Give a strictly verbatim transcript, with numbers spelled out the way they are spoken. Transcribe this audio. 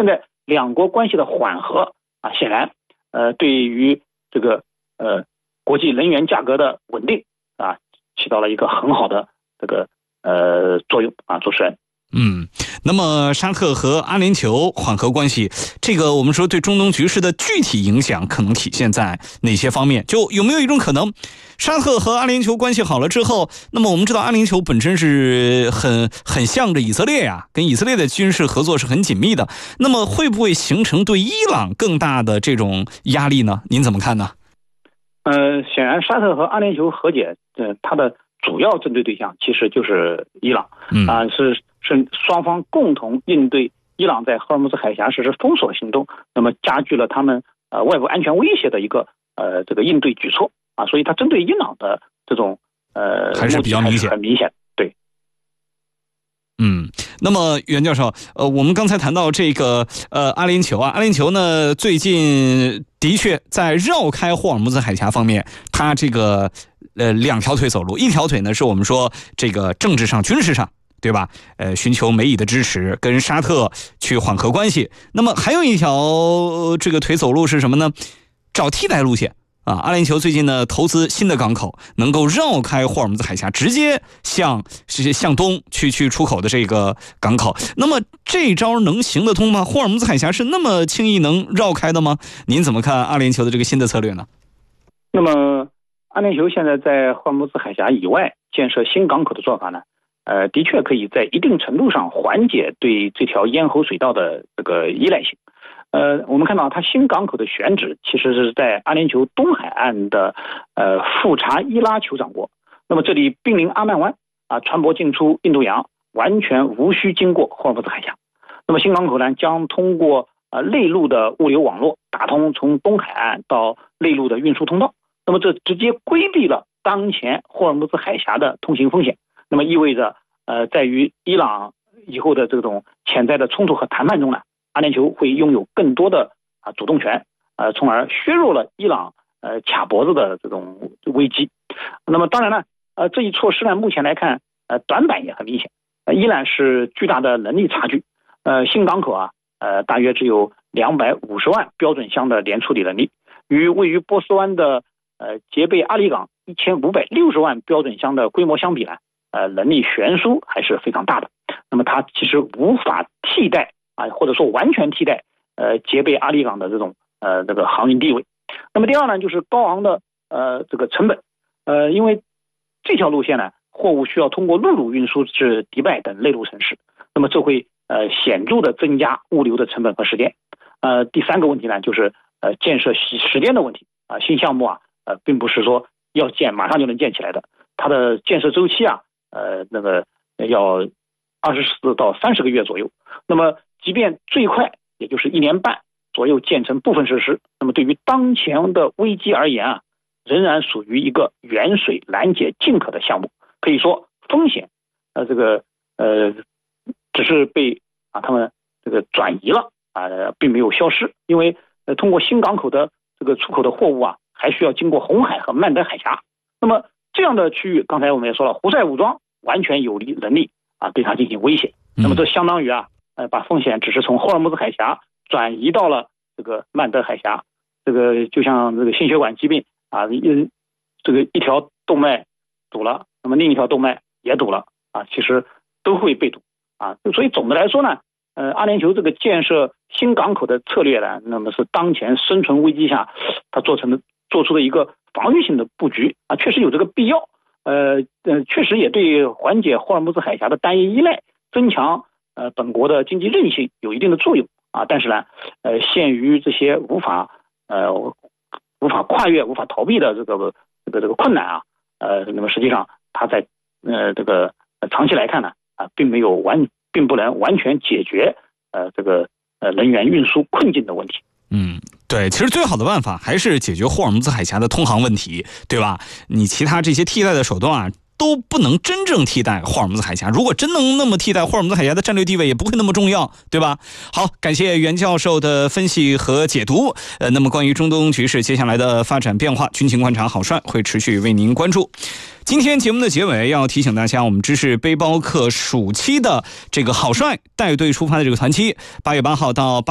现在两国关系的缓和啊，显然呃对于这个呃国际能源价格的稳定啊，起到了一个很好的这个呃作用啊，主持人。 嗯，那么沙特和阿联酋缓和关系，这个我们说对中东局势的具体影响可能体现在哪些方面？就有没有一种可能，沙特和阿联酋关系好了之后，那么我们知道阿联酋本身是很很向着以色列呀、啊，跟以色列的军事合作是很紧密的，那么会不会形成对伊朗更大的这种压力呢？您怎么看呢？ 呃，显然沙特和阿联酋和解，呃，它的主要针对对象其实就是伊朗， 嗯啊、呃，是是双方共同应对伊朗在赫尔木兹海峡实施封锁行动，那么加剧了他们呃外部安全威胁的一个呃这个应对举措啊，所以它针对伊朗的这种呃还是比较明显， 很明显，对。 嗯，那么袁教授，呃，我们刚才谈到这个呃阿联酋啊，阿联酋呢最近的确在绕开霍尔木兹海峡方面，它这个呃两条腿走路，一条腿呢是我们说这个政治上、军事上，对吧？呃，寻求美以的支持，跟沙特去缓和关系。那么还有一条、呃、这个腿走路是什么呢？找替代路线。啊，阿联酋最近呢投资新的港口，能够绕开霍尔木兹海峡，直接向是向东去去出口的这个港口。那么这招能行得通吗？霍尔木兹海峡是那么轻易能绕开的吗？您怎么看阿联酋的这个新的策略呢？ 那么阿联酋现在在霍尔木兹海峡以外建设新港口的做法呢，呃，的确可以在一定程度上缓解对这条咽喉水道的这个依赖性。呃，我们看到它新港口的选址其实是在阿联酋东海岸的呃富查伊拉酋长国，那么这里濒临阿曼湾啊，船舶进出印度洋完全无需经过霍尔木兹海峡。那么新港口呢，将通过呃内陆的物流网络打通从东海岸到内陆的运输通道，那么这直接规避了当前霍尔木兹海峡的通行风险，那么意味着呃在于伊朗以后的这种潜在的冲突和谈判中呢，阿联酋会拥有更多的啊主动权，呃，从而削弱了伊朗呃卡脖子的这种危机。那么当然呢，呃，这一措施呢，目前来看，呃，短板也很明显，呃，依然是巨大的能力差距。呃，新港口啊，呃，大约只有两百五十万标准箱的连处理能力，与位于波斯湾的呃杰贝阿里港一千五百六十万标准箱的规模相比呢，呃，能力悬殊还是非常大的。那么它其实无法替代。啊，或者说完全替代呃杰贝阿里港的这种呃这个航运地位。那么第二呢，就是高昂的呃这个成本，呃因为这条路线呢，货物需要通过陆路运输至迪拜等内陆城市，那么这会呃显著的增加物流的成本和时间。呃第三个问题呢，就是呃建设时间的问题啊、呃，新项目啊呃并不是说要建马上就能建起来的，它的建设周期啊呃那个要二十四到三十个月左右。那么即便最快也就是一年半左右建成部分设施，那么对于当前的危机而言啊，仍然属于一个远水难解近渴的项目。可以说风险呃这个呃只是被啊他们这个转移了啊、呃，并没有消失。因为呃通过新港口的这个出口的货物啊，还需要经过红海和曼德海峡。那么这样的区域，刚才我们也说了，胡塞武装完全有力能力啊对它进行威胁。那么这相当于啊。呃，把风险只是从霍尔木兹海峡转移到了这个曼德海峡，这个就像这个心血管疾病啊，一这个一条动脉堵了，那么另一条动脉也堵了啊，其实都会被堵啊。所以总的来说呢，呃，阿联酋这个建设新港口的策略呢，那么是当前生存危机下它做成的做出的一个防御性的布局啊，确实有这个必要。呃呃，确实也对缓解霍尔木兹海峡的单一依赖，增强。呃，本国的经济韧性有一定的作用啊，但是呢，呃，限于这些无法呃无法跨越、无法逃避的这个这个这个困难啊，呃，那么实际上它在呃这个长期来看呢啊，并没有完，并不能完全解决呃这个呃能源运输困境的问题。 嗯，对，其实最好的办法还是解决霍尔木兹海峡的通航问题，对吧？你其他这些替代的手段啊，都不能真正替代霍尔木兹海峡。如果真能那么替代，霍尔木兹海峡的战略地位也不会那么重要，对吧？好，感谢袁教授的分析和解读。呃，那么关于中东局势接下来的发展变化，军情观察郝帅会持续为您关注。今天节目的结尾要提醒大家，我们知识背包客暑期的这个郝帅带队出发的这个团期，八月八号到